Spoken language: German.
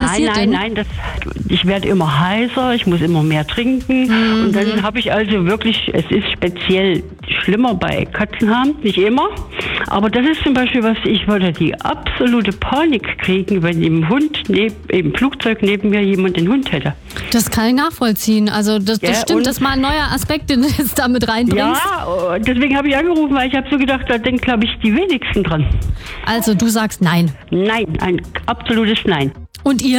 passiert denn? Nein, ich werde immer heißer, ich muss immer mehr trinken. Und dann habe ich also wirklich, es ist speziell schlimmer bei Katzenhaaren, nicht immer. Aber das ist zum Beispiel was, ich würde die absolute Panik kriegen, wenn im Flugzeug neben mir jemand den Hund hätte. Das kann ich nachvollziehen. Also das stimmt, das ist mal ein neuer Aspekt, den du jetzt damit reinbringst. Ja, deswegen habe ich angerufen, weil ich habe so gedacht, da denken, glaube ich, die wenigsten dran. Also du sagst nein. Nein, ein absolutes Nein. Und ihr?